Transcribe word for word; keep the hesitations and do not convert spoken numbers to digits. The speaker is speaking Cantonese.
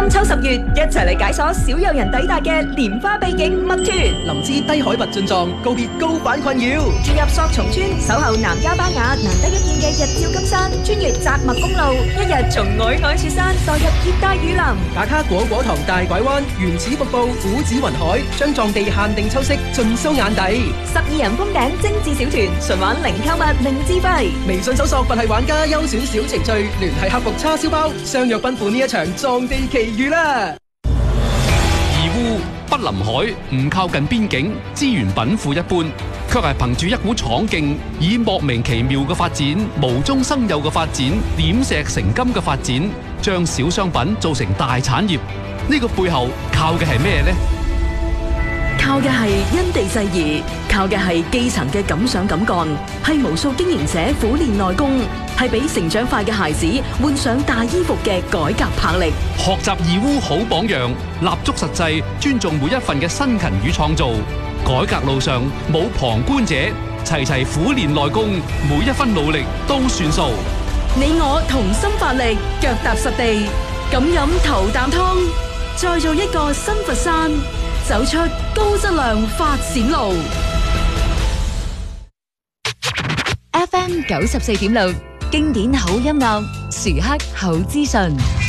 金秋十月，一齊嚟解鎖少有人抵達嘅蓮花秘境墨脱。 林芝低海拔進藏，告別高反困擾。 轉入索松村，守候南迦巴雅難得一見嘅日照金山，穿越扎麥公路，一日從皚皚雪山墮入熱帶雨林。 打卡果果塘大拐彎、原始瀑布、古子雲海，將藏地限定秋色盡收眼底。 十二人封頂精緻小團，純玩零購物零資費。 微信搜索佛系玩家優選小程序，聯繫客服叉燒包，相約奔赴呢一場藏地奇遇啦！ 義烏不臨海，唔靠近邊境，資源稟賦一般，卻係憑住一股闖勁，以莫名其妙嘅發展、無中生有嘅發展、點石成金嘅發展，將小商品做成大產業。呢個背後靠嘅係咩呢？ 靠嘅係因地制宜，靠嘅係基層嘅敢想敢幹，係無數經營者苦練內功，係俾成長快嘅孩子換上大衣服嘅改革魄力。 學習義烏好榜樣，立足實際，尊重每一份嘅辛勤與創造。改革路上冇旁觀者，齊齊苦練內功，每一分努力都算數。 你我同心發力，腳踏實地，咁飲頭啖湯，再做一個新佛山，走出高質量發展路。 F M 九十四點六，經典好音樂，時刻好資訊。